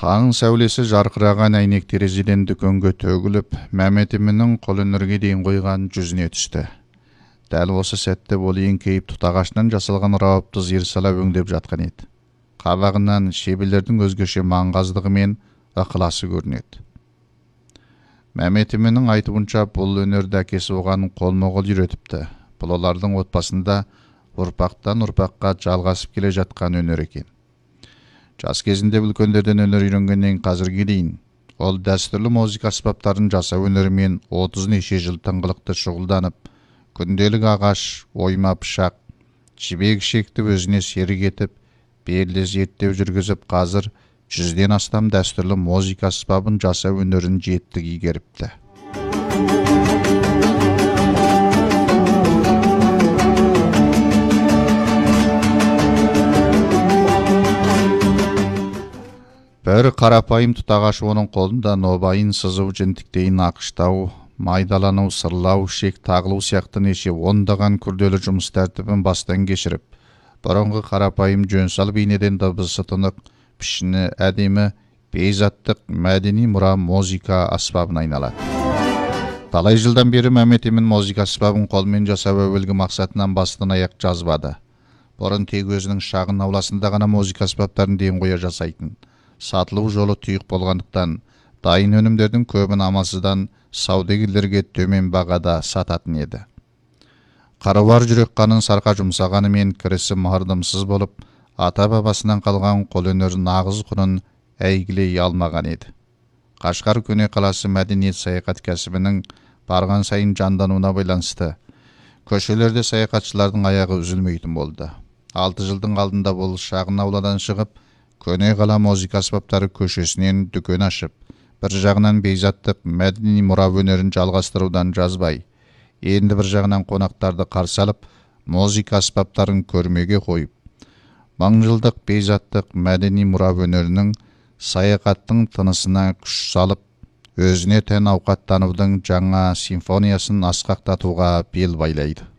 Таң сәулесі жарқыраған әйнек терезеден дүкенге төгіліп, Мәмет Еміннің қол өнерге дейін қойған жүзіне түсті. Дәл осы сәтте ол еңкейіп тұтағашынан жасалған рауапты зер-сала өңдеп жатқан еді. Қабағынан шебелердің өзгеше маңғаздығы мен ықыласы көрінеді. Мәмет Еміннің айтуынша бұл өнерді әкесі оған қолма-қол үйретіпті. Бұл олардың отбасында ұрпақтан ұрпаққа жалғасып келе жатқан өнер екен. Жас кезінде үлкендерден өнер үйренгеннен қазірге дейін ол дәстүрлі музыка аспаптарын жасау өнерімен 30 неше жыл тыңғылықты шұғылданып, күнделік ағаш, ойма пышақ, жібек ішекті өзіне серік етіп, белді зерттеу жүргізіп, қазір 100-ден астам дәстүрлі музыка аспабын жасау өнерін жеттік игеріпті. Бір қарапайым тұтағаш оның қолында нобайын сызу, жінтіктейін ақыштау, майдалану, сырлау, шек тағылу сияқты неше ондаған күрделі жұмыс тәртібін бастан кешіріп, бұрынғы қарапайым жөнсал бейнеден дыбысы тұнық, пішіні әдемі, бейзаттық мәдени мұра музыка аспабын айналады. Талай жылдан бері Мәмет Емін музыка аспабын қолмен жасау әуелгі мақсатынан бастан аяқ жазбады. Бұрын тек өзінің шағын ауласында ғана музыка аспаптарын ден қоя жасайтын. Сатылу жолы тұйық болғандықтан, дайын өнімдердің көбін амалсыздан саудагерлерге төмен бағада сататын еді. Қаруар жүрек қанын сарқа жұмсағаны мен кірісі мардымсыз болып, ата-бабасынан қалған қолөнер нағыз құнын әйгілей алмаған еді. Қашқар көне қаласы мәдениет саяхат кәсібінің барған сайын жандануына байланысты. Көшелерде саяхатшылардың аяғы үзілмейтін болды. 6 жылдың алдында бұл шағын ауладан шығып, көне қала музыка аспаптары көшесінен дүкен ашып, бір жағынан бейзаттық мәдени мұра өнерін жалғастырудан жазбай, енді бір жағынан қонақтарды қарсы алып, музыка аспаптарын көрмеге қойып, мыңжылдық бейзаттық мәдени мұра өнерінің саяхаттың тынысына күш салып, өзіне тән ауқаттанудың жаңа симфониясын асқақтатуға бел байлайды.